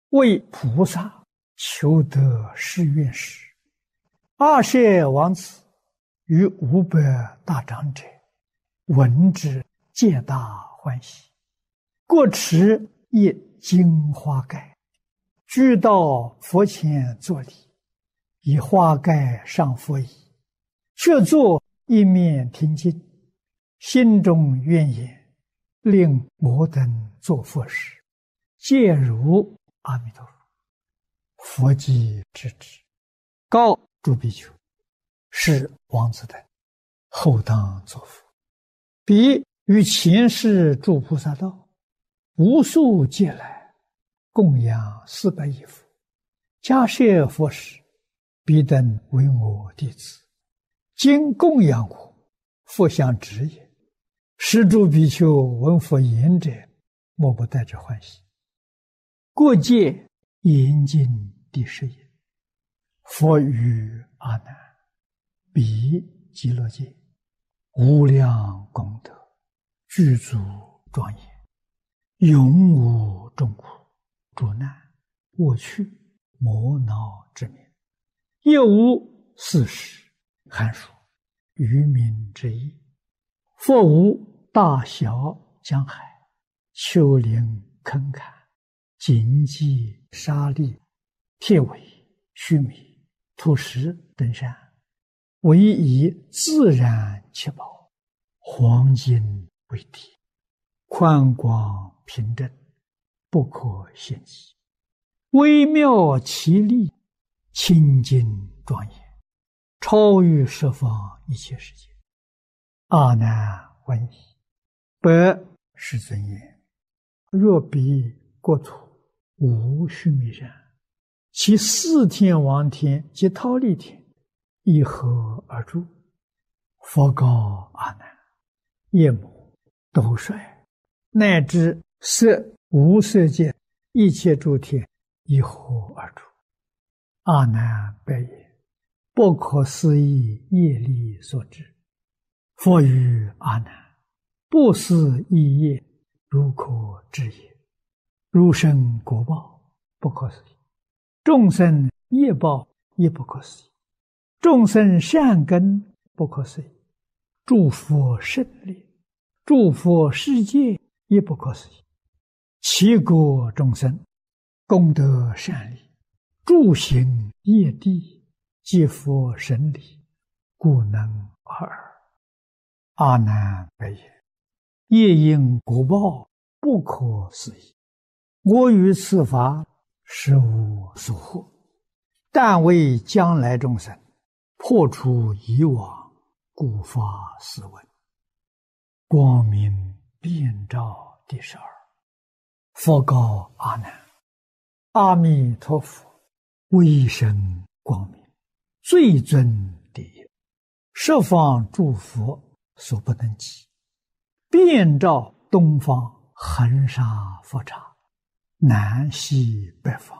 为菩萨求得誓愿时，阿舍王子与500大长者闻之，皆大欢喜，各持一金花盖，俱到佛前作礼，以花盖上佛椅，却坐一面听经，心中愿言，令我等作佛时，皆如阿弥陀佛。佛即知之，告诸比丘：是王子等后当作佛。彼于前世诸菩萨道，无数劫来，供养400亿佛，迦叶佛时，彼等为我弟子，今供养我，佛相知也。是诸比丘闻佛言者，莫不带着欢喜。过界严禁第10页。佛语阿难：彼极乐界无量功德，具足庄严，永无众苦、诸难、恶趣、魔恼之名，亦无四时、寒暑、渔民之意。佛无大小江海、丘陵坑坎、荆棘沙砾、铁苇、须弥、土石等山，唯以自然七宝、黄金为体，宽广平正，不可限计，微妙奇丽，清净庄严，超越十方一切世界。阿难闻已，白世尊言：若彼国土无须弥山，其4天王天及忉利天一合而住。佛告阿难：夜母、斗率，乃至色无色界一切诸天一合而住。阿难白言：不可思议业力所致。佛语阿难：不思议业，如可知也。如生果报，不可思议；众生业报，也不可思议；众生善根，不可思议；诸佛胜利，诸佛世界，也不可思议。其国众生功德善利，诸行业地，皆佛神力，故能尔。阿难白言：业因果报，不可思议。我于此法实无所获，但为将来众生破除以往，故发斯文。光明遍照第12。佛告阿难：阿弥陀佛威神光明，最尊第一，十方诸佛所不能及，遍照东方恒沙佛刹，南西北方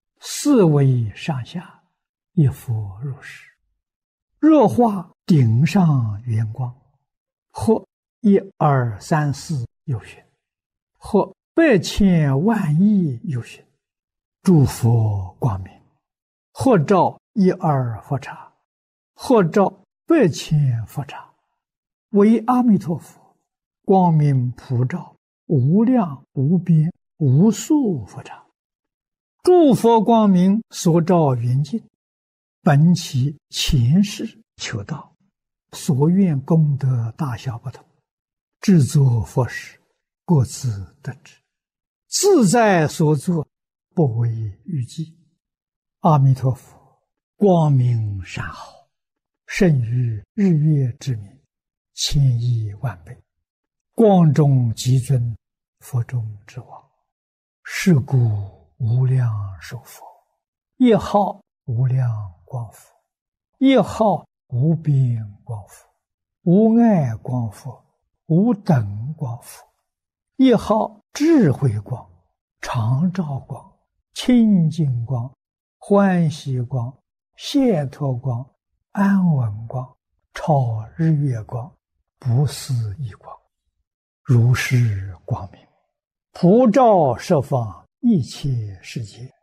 ，4维上下，一佛如是。若化顶上圆光，或1、2、3、4有寻，或100千万亿有寻，诸佛光明，或照1、2佛刹，或照100千佛刹，为阿弥陀佛光明普照无量无边无数佛刹。诸佛光明所照圆净，本其前世求道，所愿功德大小不同，制作佛时，各自得知，自在所作，不为预计。阿弥陀佛光明善好，胜于日月之明，1000亿万倍，光中极尊，佛中之王。是故无量寿佛，一号无量光佛，一号无边光佛，无碍光佛，无等光佛，一号智慧光、常照光、清净光、欢喜光、解脱光、安稳光、超日月光、不思议光，如是光明普照十方一切世界